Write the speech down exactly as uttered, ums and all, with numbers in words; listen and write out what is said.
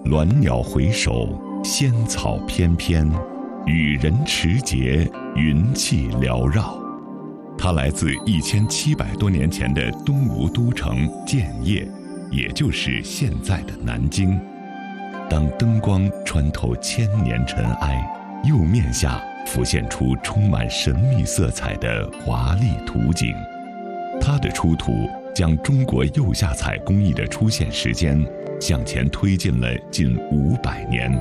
鸾鸟回首，仙草翩翩，雨人持节，云气缭绕。它来自一千七百多年前的东吴都城建业，也就是现在的南京。当灯光穿透千年尘埃，釉面下浮现出充满神秘色彩的华丽图景。它的出土将中国釉下彩工艺的出现时间向前推进了近五百年。